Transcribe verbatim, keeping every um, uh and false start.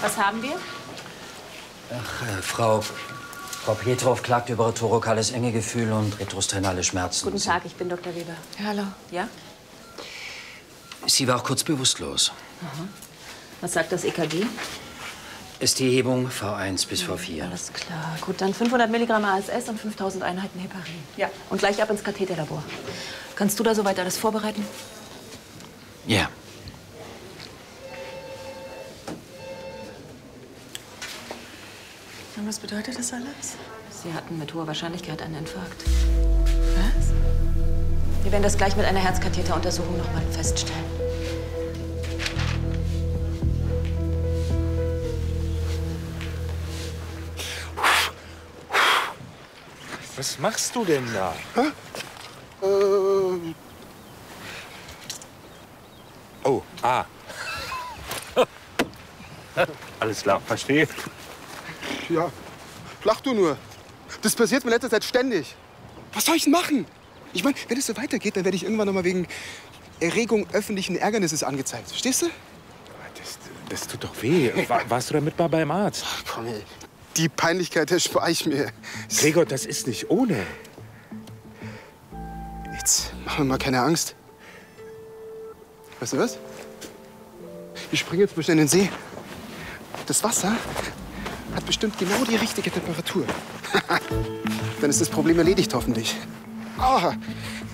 Was haben wir? Ach, äh, Frau, Frau Petrov klagt über thorakales Engegefühl und retrosternale Schmerzen. Guten Tag, ich bin Doktor Weber. Ja, hallo. Ja? Sie war auch kurz bewusstlos. Aha. Was sagt das E K G? Ist die Hebung V eins bis V vier. Alles klar. Gut, dann fünfhundert Milligramm A S S und fünftausend Einheiten Heparin. Ja. Und gleich ab ins Katheterlabor. Kannst du da soweit alles vorbereiten? Ja. Und was bedeutet das alles? Sie hatten mit hoher Wahrscheinlichkeit einen Infarkt. Was? Wir werden das gleich mit einer Herzkatheteruntersuchung noch mal feststellen. Was machst du denn da? Hä? Äh. Oh, ah. Alles klar, verstehe. Ja, lach du nur. Das passiert mir in letzter Zeit ständig. Was soll ich denn machen? Ich meine, wenn es so weitergeht, dann werde ich irgendwann noch mal wegen Erregung öffentlichen Ärgernisses angezeigt. Verstehst du? Das, das tut doch weh. War, warst du damit mal beim Arzt? Ach, komm, ey. Die Peinlichkeit erspare ich mir. Gregor, das ist nicht ohne. Jetzt mach mir mal keine Angst. Weißt du was? Wir springen jetzt mal schnell in den See. Das Wasser hat bestimmt genau die richtige Temperatur. Dann ist das Problem erledigt, hoffentlich. Ah,